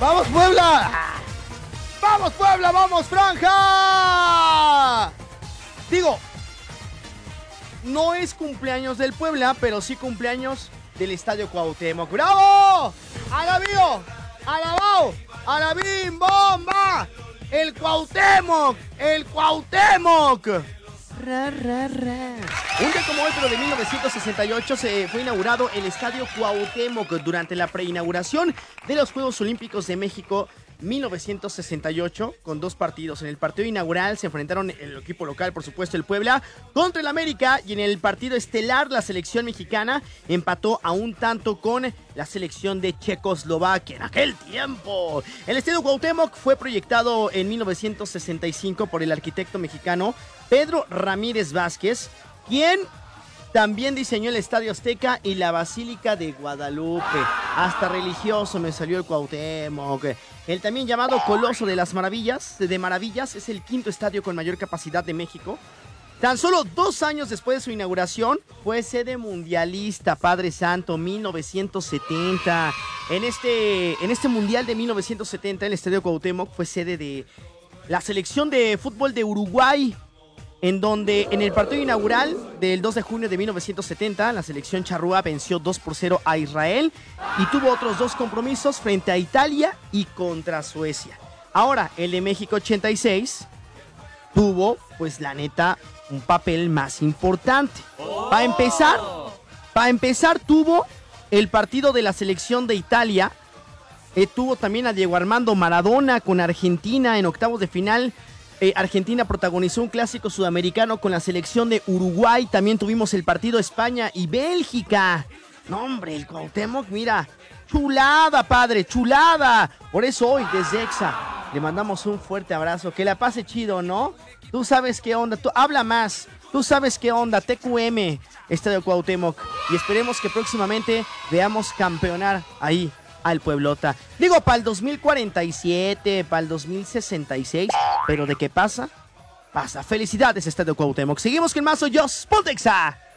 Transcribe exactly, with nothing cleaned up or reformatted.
¡Vamos, Puebla! ¡Vamos, Puebla! ¡Vamos, Franja! Digo, no es cumpleaños del Puebla, pero sí cumpleaños del Estadio Cuauhtémoc. ¡Bravo! ¡Alabío! ¡Alabao! ¡Alabim! ¡Bomba! ¡El Cuauhtémoc! ¡El Cuauhtémoc! Ra, ra, ra. Un día como hoy, pero de mil novecientos sesenta y ocho, se fue inaugurado el Estadio Cuauhtémoc durante la preinauguración de los Juegos Olímpicos de México mil novecientos sesenta y ocho, con dos partidos. En el partido inaugural se enfrentaron el equipo local, por supuesto, el Puebla, contra el América, y en el partido estelar la selección mexicana empató a un tanto con la selección de Checoslovaquia en aquel tiempo. El Estadio Cuauhtémoc fue proyectado en mil novecientos sesenta y cinco por el arquitecto mexicano Pedro Ramírez Vázquez, quien también diseñó el Estadio Azteca y la Basílica de Guadalupe. Hasta religioso me salió el Cuauhtémoc. El también llamado Coloso de las Maravillas, de Maravillas, es el quinto estadio con mayor capacidad de México. Tan solo dos años después de su inauguración, fue sede mundialista, Padre Santo, mil novecientos setenta. En este, en este Mundial de mil novecientos setenta, el Estadio Cuauhtémoc fue sede de la selección de fútbol de Uruguay, en donde en el partido inaugural del dos de junio de mil novecientos setenta, la selección charrúa venció dos por cero a Israel y tuvo otros dos compromisos frente a Italia y contra Suecia. Ahora, el de México ochenta y seis tuvo, pues la neta, un papel más importante. Oh. Para empezar, para empezar tuvo el partido de la selección de Italia, eh, tuvo también a Diego Armando Maradona con Argentina en octavos de final. Eh, Argentina protagonizó un clásico sudamericano con la selección de Uruguay. También tuvimos el partido España y Bélgica. No, hombre, el Cuauhtémoc, mira, chulada, padre, chulada. Por eso hoy, desde Exa, le mandamos un fuerte abrazo. Que la pase chido, ¿no? Tú sabes qué onda, tú habla más. Tú sabes qué onda, T Q M, Estadio Cuauhtémoc. Y esperemos que próximamente veamos campeonar ahí al Pueblota. Digo, para el dos mil cuarenta y siete, para el dos mil sesenta y seis, pero ¿de qué pasa? Pasa. Felicidades, Estadio Cuauhtémoc. Seguimos con más, soy yo, Pontexa.